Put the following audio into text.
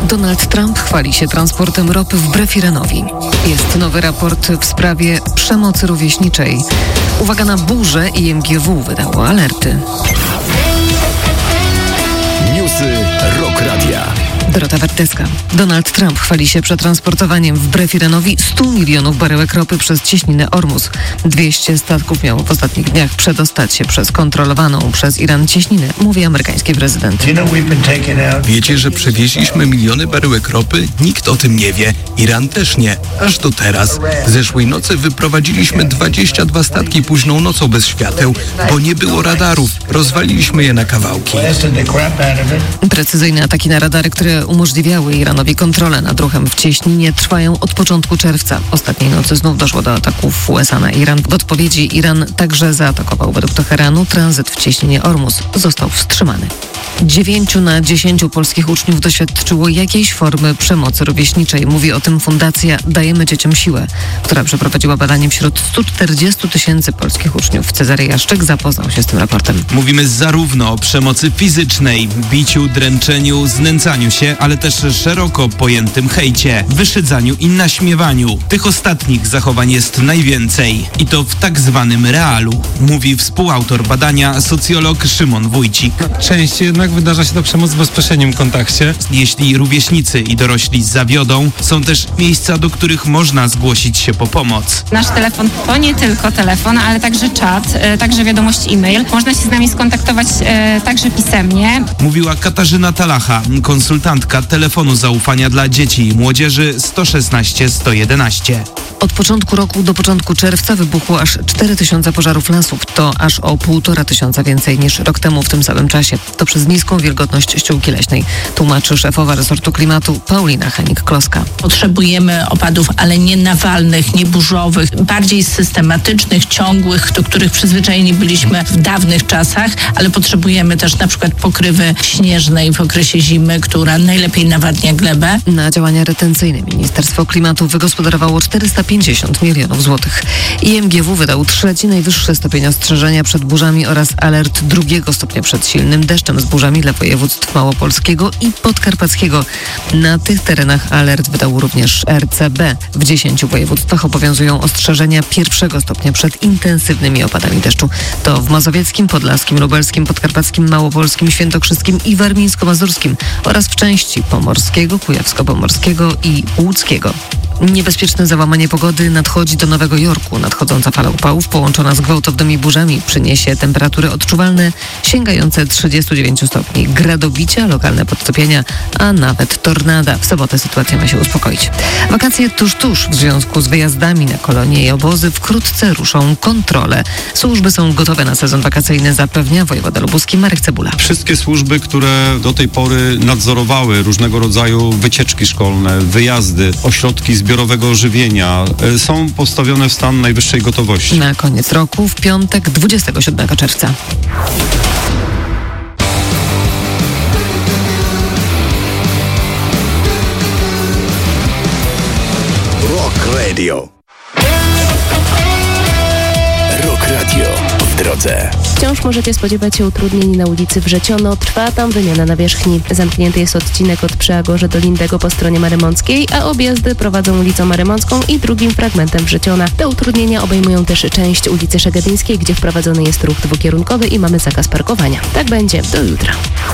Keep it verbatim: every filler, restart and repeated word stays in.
Donald Trump chwali się transportem ropy wbrew Iranowi. Jest nowy raport w sprawie przemocy rówieśniczej. Uwaga na burzę, I M G W wydało alerty. Newsy Rock Radia. Dorota Werteska. Donald Trump chwali się przetransportowaniem wbrew Iranowi stu milionów baryłek ropy przez cieśninę Ormus. dwieście statków miało w ostatnich dniach przedostać się przez kontrolowaną przez Iran cieśninę, mówi amerykański prezydent. Wiecie, że przewieźliśmy miliony baryłek ropy? Nikt o tym nie wie. Iran też nie. Aż do teraz. Zeszłej nocy wyprowadziliśmy dwadzieścia dwa statki późną nocą bez świateł, bo nie było radarów. Rozwaliliśmy je na kawałki. Precyzyjne ataki na radary, które umożliwiały Iranowi kontrolę nad ruchem w cieśninie, trwają od początku czerwca. Ostatniej nocy znów doszło do ataków U S A na Iran. W odpowiedzi Iran także zaatakował według Teheranu tranzyt w cieśninie Ormus. Został wstrzymany. Dziewięciu na dziesięciu polskich uczniów doświadczyło jakiejś formy przemocy rówieśniczej. Mówi o tym Fundacja Dajemy Dzieciom Siłę, która przeprowadziła badanie wśród stu czterdziestu tysięcy polskich uczniów. Cezary Jaszczyk zapoznał się z tym raportem. Mówimy zarówno o przemocy fizycznej, biciu, dręczeniu, znęcaniu się, ale też szeroko pojętym hejcie, wyszydzaniu i naśmiewaniu. Tych ostatnich zachowań jest najwięcej. I to w tak zwanym realu, mówi współautor badania, socjolog Szymon Wójcik. Częściej jednak wydarza się to przemoc w bezpośrednim kontakcie. Jeśli rówieśnicy i dorośli zawiodą, są też miejsca, do których można zgłosić się po pomoc. Nasz telefon to nie tylko telefon, ale także czat, także wiadomość e-mail. Można się z nami skontaktować e, także pisemnie. Mówiła Katarzyna Talacha, konsultantka telefonu zaufania dla dzieci i młodzieży sto szesnaście sto jedenaście. Od początku roku do początku czerwca wybuchło aż cztery tysiące pożarów lasów. To aż o półtora tysiąca więcej niż rok temu w tym samym czasie. To przez niską wilgotność ściółki leśnej, tłumaczy szefowa resortu klimatu Paulina Henik-Kloska. Potrzebujemy opadów, ale nie nawalnych, nie burzowych, bardziej systematycznych, ciągłych, do których przyzwyczajeni byliśmy w dawnych czasach, ale potrzebujemy też na przykład pokrywy śnieżnej w okresie zimy, która najlepiej nawadnia glebę. Na działania retencyjne Ministerstwo Klimatu wygospodarowało czterysta pięćdziesiąt milionów złotych. I M G W wydał trzeci najwyższy stopień ostrzeżenia przed burzami oraz alert drugiego stopnia przed silnym deszczem z burzami dla województw małopolskiego i podkarpackiego. Na tych terenach alert wydał również R C B. W dziesięciu województwach obowiązują ostrzeżenia pierwszego stopnia przed intensywnymi opadami deszczu. To w mazowieckim, podlaskim, lubelskim, podkarpackim, małopolskim, świętokrzyskim i warmińsko-mazurskim oraz w części pomorskiego, kujawsko-pomorskiego i łódzkiego. Niebezpieczne załamanie pogody nadchodzi do Nowego Jorku. Nadchodząca fala upałów połączona z gwałtownymi burzami przyniesie temperatury odczuwalne sięgające trzydziestu dziewięciu stopni. Gradobicia, lokalne podtopienia, a nawet tornada. W sobotę sytuacja ma się uspokoić. Wakacje tuż, tuż. W związku z wyjazdami na kolonie i obozy wkrótce ruszą kontrole. Służby są gotowe na sezon wakacyjny, zapewnia wojewoda lubuski Marek Cebula. Wszystkie służby, które do tej pory nadzorowały różnego rodzaju wycieczki szkolne, wyjazdy, ośrodki zbiorowego żywienia, są postawione w stan najwyższej gotowości. Na koniec roku, w piątek, dwudziestego siódmego czerwca. Rock Radio. Rock Radio w drodze. Wciąż możecie spodziewać się utrudnień na ulicy Wrzeciono. Trwa tam wymiana nawierzchni. Zamknięty jest odcinek od Przeagorza do Lindego po stronie marymąckiej, a objazdy prowadzą ulicą Marymącką i drugim fragmentem Wrzeciona. Te utrudnienia obejmują też część ulicy Szegedyńskiej, gdzie wprowadzony jest ruch dwukierunkowy i mamy zakaz parkowania. Tak będzie do jutra.